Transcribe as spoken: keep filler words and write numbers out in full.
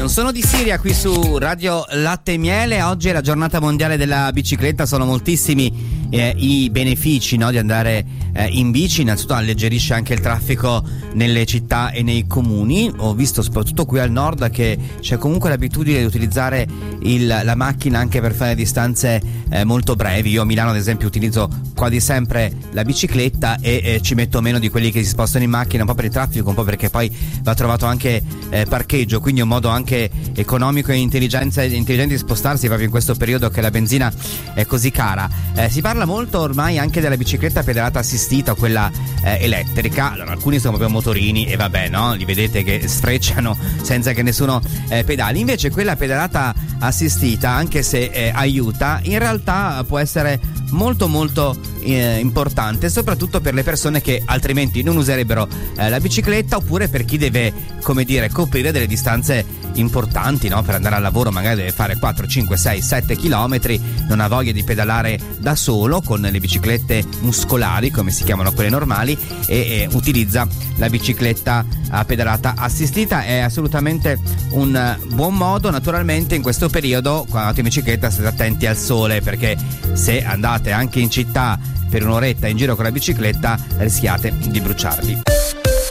Non sono di Siria qui su Radio Latte e Miele. Oggi è la giornata mondiale della bicicletta, sono moltissimi eh, i benefici, no, di andare eh, in bici. Innanzitutto alleggerisce anche il traffico nelle città e nei comuni. Ho visto soprattutto qui al nord che c'è comunque l'abitudine di utilizzare il, la macchina anche per fare distanze eh, molto brevi. Io a Milano ad esempio utilizzo quasi sempre la bicicletta e eh, ci metto meno di quelli che si spostano in macchina, un po' per il traffico, un po' perché poi va trovato anche eh, parcheggio, quindi è un modo anche economico e intelligente di spostarsi proprio in questo periodo che la benzina è così cara. Eh, si parla molto ormai anche della bicicletta pedalata assistita o quella eh, elettrica. Allora, alcuni sono proprio motorini e vabbè, no? Li vedete che sfrecciano senza che nessuno eh, pedali. Invece quella pedalata assistita, anche se eh, aiuta, in realtà può essere molto molto eh, importante, soprattutto per le persone che altrimenti non userebbero eh, la bicicletta, oppure per chi deve, come dire, coprire delle distanze importanti, no? Per andare al lavoro magari deve fare quattro, cinque, sei, sette chilometri, non ha voglia di pedalare da solo con le biciclette muscolari, come si chiamano quelle normali, e, e utilizza la bicicletta a pedalata assistita. È assolutamente un buon modo. Naturalmente in questo periodo, quando andate in bicicletta, state attenti al sole, perché se andate anche in città per un'oretta in giro con la bicicletta rischiate di bruciarvi.